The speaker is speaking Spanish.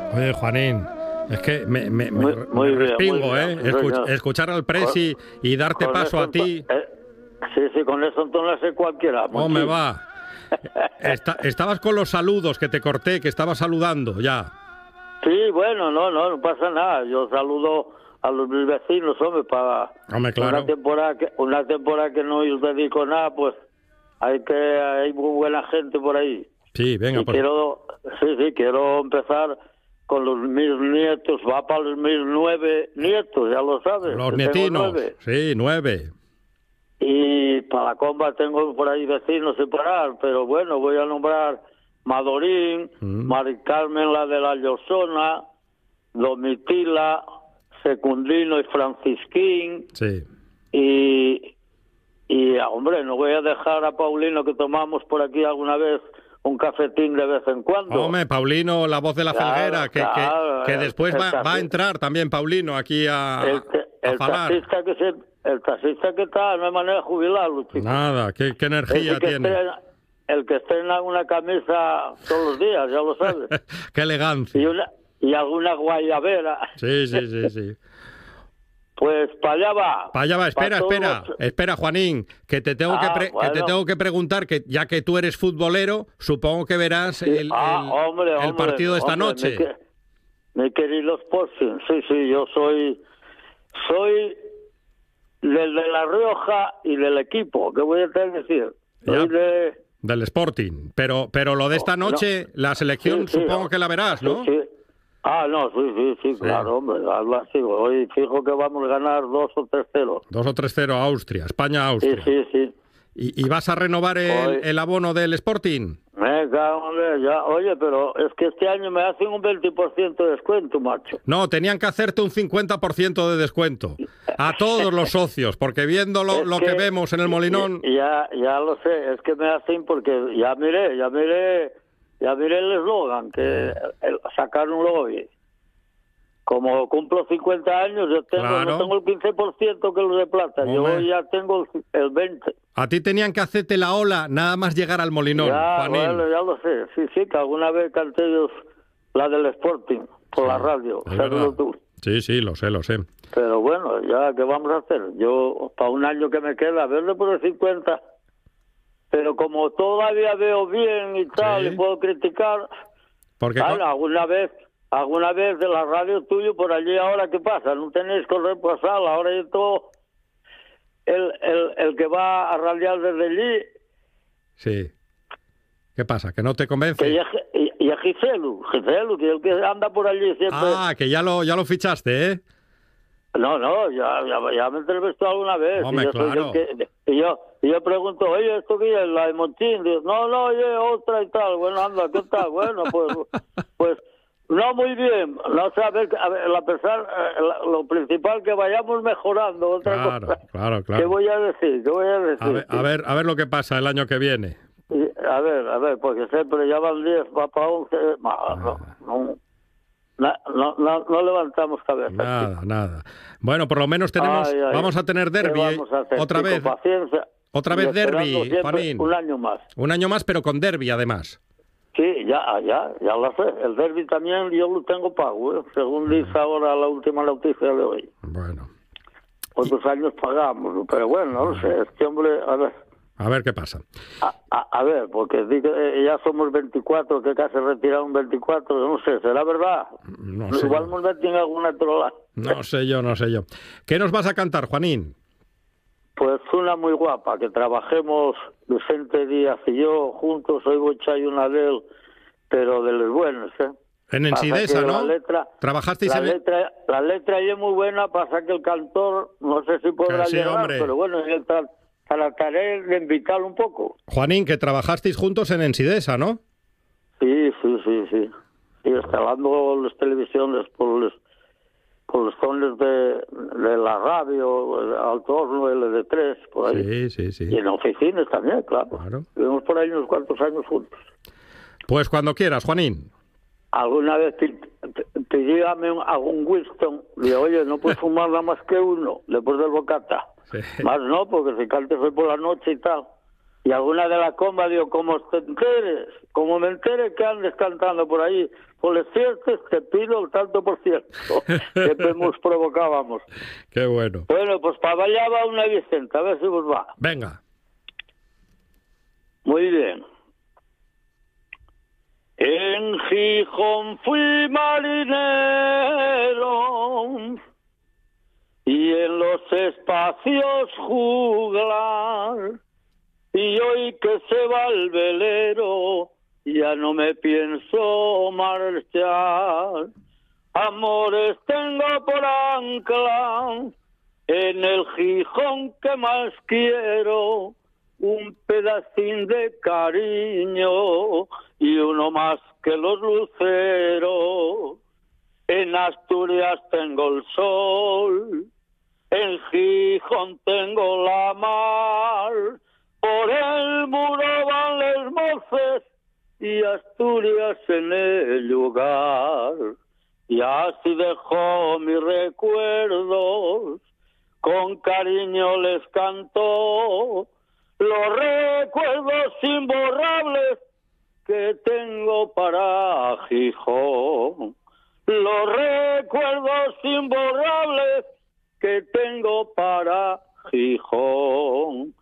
Oye, Juanín, es que me Muy respingo, bien, escuchar al Presi y darte con paso eso, a ti. Sí, con eso entonces lo sé cualquiera. Oh, me va. Estabas con los saludos que te corté, que estabas saludando ya. Sí, bueno, no pasa nada. Yo saludo a los mis vecinos, hombre, para Claro. una temporada que no os dedico nada, pues hay muy buena gente por ahí. Sí, venga, pues. Quiero empezar con mis nietos, va para los mis 9 nietos, ya lo sabes. Los nietinos, 9. Sí, 9. Y para la comba tengo por ahí vecinos separar, pero bueno, voy a nombrar Madorín, Mari Carmen, la de la Llosona, Domitila, Secundino y Francisquín. Sí. Y hombre, no voy a dejar a Paulino, que tomamos por aquí alguna vez un cafetín de vez en cuando. Hombre, Paulino, la voz de la felguera, que después va a entrar también Paulino aquí a falar. El taxista que está, no hay manera de jubilarlo, chico. Nada, qué energía tiene. El que estrena una camisa todos los días, ya lo sabes. Qué elegancia. Y alguna guayabera. Sí. Pues para allá va. Para allá va, espera, Juanín, que te tengo te tengo que preguntar, que ya que tú eres futbolero, supongo que verás el partido de esta noche. Mi querido Sporting, sí, yo soy del de La Rioja y del equipo, ¿qué voy a tener que decir? Del Sporting, pero lo de esta noche, la selección supongo que la verás, ¿no? Sí. Sí, claro, hombre, algo así. Hoy fijo que vamos a ganar 2 o 3-0. 2 o 3-0 a Austria, España-Austria. Sí. ¿Y vas a renovar el abono del Sporting? Oye, pero es que este año me hacen un 20% de descuento, macho. No, tenían que hacerte un 50% de descuento a todos los socios, porque viendo lo que vemos en el Molinón... Ya lo sé, es que me hacen porque ya miré el eslogan, que sacaron hoy. Como cumplo 50 años, no tengo el 15% que los de plata. Hombre. Yo ya tengo el 20%. A ti tenían que hacerte la ola nada más llegar al Molinón, Juanín. Bueno, ya lo sé. Sí, que alguna vez canté yo la del Sporting por la radio. Tú. Sí, lo sé. Pero bueno, ya, ¿qué vamos a hacer? Yo, para un año que me queda, verlo por el 50%. Pero como todavía veo bien y tal, y puedo criticar, porque alguna vez de la radio tuyo por allí, ahora ¿qué pasa? No tenéis que repasar, ahora yo todo el que va a radiar desde allí. Sí. ¿Qué pasa? ¿Que no te convence? Y a Giselu, que es el que anda por allí siempre. Ah, que ya lo fichaste, ¿eh? No, ya me entrevistó alguna vez. Hombre, claro. Y yo pregunto, oye, ¿esto qué es? ¿La de Montín? Dice, no, oye, otra y tal. Bueno, anda, ¿qué tal? Bueno, pues no muy bien. No sé, a ver, lo principal que vayamos mejorando. Otra cosa. Claro. ¿Qué voy a decir? A ver lo que pasa el año que viene. A ver, porque siempre ya van 10, va para 11. No levantamos cabeza. Nada. Bueno, por lo menos vamos a tener derbi otra vez. Paciencia. Otra vez derbi, Juanín. Un año más. Un año más, pero con derbi además. Sí, ya lo sé. El derbi también yo lo tengo pago, según dice ahora la última noticia de hoy. Bueno. Otros años pagamos, pero bueno, no lo sé. Este hombre, a ver qué pasa. A ver, porque ya somos 24, que casi retiraron 24, no sé, ¿será verdad? No sé. Igual nos meten alguna trola. No sé yo. ¿Qué nos vas a cantar, Juanín? Pues una muy guapa, que trabajemos Vicente Díaz y yo juntos, hoy Bocha y una de él, pero de los buenos, ¿eh? En Ensidesa, ¿no? ¿Trabajasteis la letra ahí es muy buena, pasa que el cantor, no sé si podrá llegar, pero bueno, trataré de invitarlo un poco. Juanín, que trabajasteis juntos en Ensidesa, ¿no? Sí. Y instalando las televisiones por los zonas de la radio, Alto Horno, LD3, por ahí. Sí. Y en oficinas también, claro. Vivimos por ahí unos cuantos años juntos. Pues cuando quieras, Juanín. Alguna vez dígame algún Winston, digo, oye, no puedes fumar nada más que uno, después del bocata. Sí. Más no, porque si cantes hoy por la noche y tal. Y alguna de la comba, digo, como me entere que andes cantando por ahí, por les ciertes, te pido el tanto por ciento que nos provocábamos. Qué bueno. Bueno, pues para allá va una Vicenta, a ver si vos va. Venga. Muy bien. En Gijón fui marinero y en los espacios juglar, y hoy que se va el velero ya no me pienso marchar. Amores tengo por ancla en el Gijón que más quiero, un pedacín de cariño y uno más que los luceros. En Asturias tengo el sol, en Gijón tengo la mar, por el muro van los moces y Asturias en el lugar. Y así dejó mis recuerdos, con cariño les cantó los recuerdos imborrables que tengo para Gijón. Los recuerdos imborrables que tengo para Gijón.